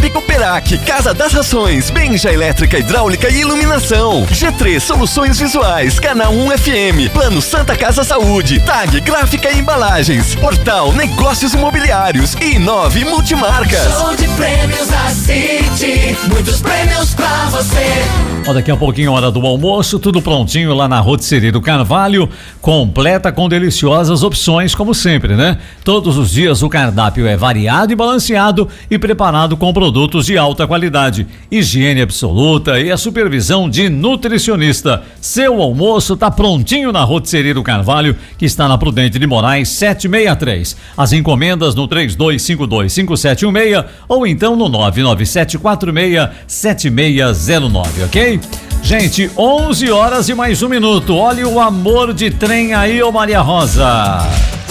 Zap Cooperac, Casa das Rações, Benja Elétrica, Hidráulica e Iluminação, G3 Soluções Visuais, Canal 1 FM, Plano Santa Casa Saúde, TAG Gráfica e Embalagens, Portal Negócios Imobiliários e 9 Multimarcas. Show de prêmios da City, muitos prêmios pra você. Ó, daqui a pouquinho, hora do almoço, tudo prontinho lá na Rotisserie do Carvalho, completa com deliciosas opções, como sempre, né? Todos os dias o cardápio é variado e balanceado e preparado com produtos de alta qualidade, higiene absoluta e a supervisão de nutricionista. Seu almoço tá prontinho na Rotisserie do Carvalho, que está na Prudente de Moraes 763. As encomendas no 32525716 ou então no 997467609, ok? Gente, 11 horas e mais um minuto. Olha o amor de trem aí, ô Maria Rosa.